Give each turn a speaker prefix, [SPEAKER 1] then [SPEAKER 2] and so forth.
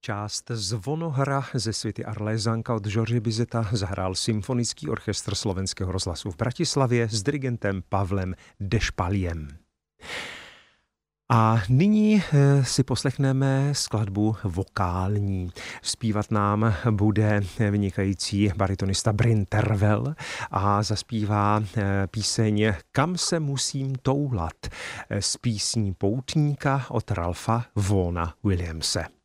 [SPEAKER 1] Část Zvonohra ze Svity Arlézanka od George Bizeta zahrál Symfonický orchestr Slovenského rozhlasu v Bratislavě s dirigentem Pavlem Dešpaliem. A nyní si poslechneme skladbu vokální. Zpívat nám bude vynikající baritonista Bryn Tervel a zaspívá píseň Kam se musím toulat z písní Poutníka od Ralpha Vaughna Williamse.